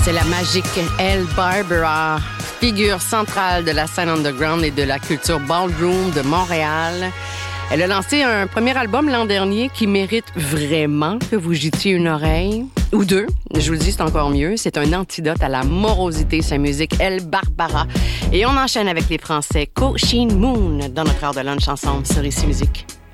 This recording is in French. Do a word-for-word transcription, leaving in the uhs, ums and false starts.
C'est la magique Elle Barbara, figure centrale de la scène underground et de la culture ballroom de Montréal. Elle a lancé un premier album l'an dernier qui mérite vraiment que vous jetiez une oreille. Ou deux, je vous le dis, c'est encore mieux. C'est un antidote à la morosité, sa musique Elle Barbara. Et on enchaîne avec les Français Co Shin Moon dans notre heure de lunch ensemble sur Ici Musique.